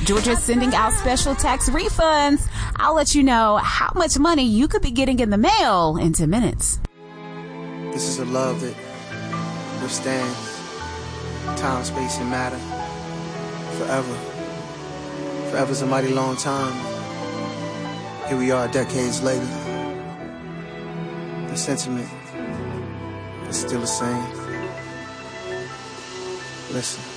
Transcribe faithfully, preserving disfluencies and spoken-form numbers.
Georgia's sending out special tax refunds. I'll let you know how much money you could be getting in the mail in ten minutes. This is a love that withstands time, space, and matter forever. Forever's a mighty long time. Here we are decades later. The sentiment is still the same. Listen.